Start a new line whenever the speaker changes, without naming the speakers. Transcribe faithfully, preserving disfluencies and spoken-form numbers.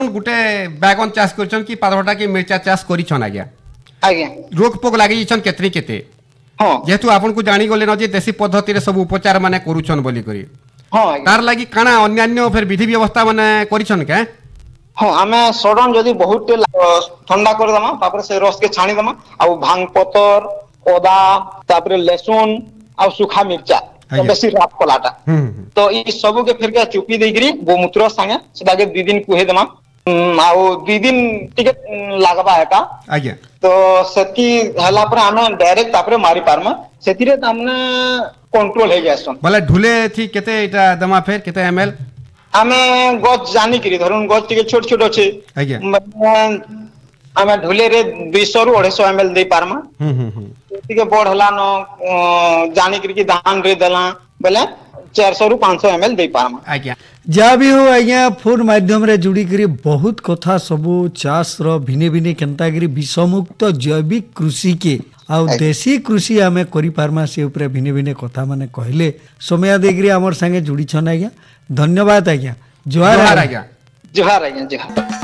गुटे बैगन चाष करछन कि पातरटा कि मिर्चा चाष करिछन आज्ञा
आज्ञा
रोग पोक लागि छन केतरी केते
हां
जेतु आपन को जानि गले न जे देसी पद्धति रे सब उपचार माने करूछन बोली करी
हां आज्ञा
तार लागि काना अन्यान्य फिर विधि व्यवस्था माने करिछन के
हां आमे सडन जदी बहुत ठंडा कर दमा तापर से रस के छाणी दमा आ भांग पतर ओदा तापर लहसुन आ सूखा मिर्चा तो बेसी रात कोलाटा तो ई सब के फिर के चुपी दे गिरी गोमूत्र संगे सदा के दो दिन कुहे दमा आ दो दिन टिके लागबा एका
आज्ञा
तो सेती हला पर आमे डायरेक्ट तापर मारी पारमा सेती रे हमने कंट्रोल हे जासन
बोले ढुले थी केते इटा दमा फेर केते एमएल
आमे गज जानी करी धरुन गज टिके छोट छोट अछि
आज्ञा
आमे ढुले रे दो सौ रु दो सौ पचास एमएल दे पारमा
हम्म हम्म
टिके बड़ हला न जानी करी कि धान रे देला बेले चार सौ रु पाँच सौ एमएल दे पारमा
आज्ञा
जा भी हो आज्ञा फोन माध्यम रे जुड़ी करी बहुत कथा सबु चाष रो भिने भिने केनता करी विषमुक्त जैविक कृषि के आ देसी कृषि आमे करि पारमा से ऊपर भिने भिने कथा माने कहले समय देगरी हमर संगे जुड़ी छन आज्ञा धन्यवाद आज्ञा जोहार
आज्ञा
जोहार आज्ञा जोहार।